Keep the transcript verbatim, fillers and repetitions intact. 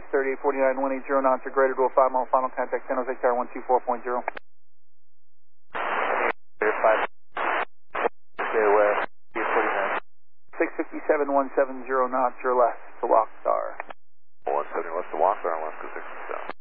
thirty-eight forty-nine, one eighty knots or greater to a five mile final contact, San Jose Tower one two four point zero. five, stay away, forty-nine. six fifty-seven, one seventy knots or less to Rockstar. one seventy west to Walker on Alaska sixty-seven.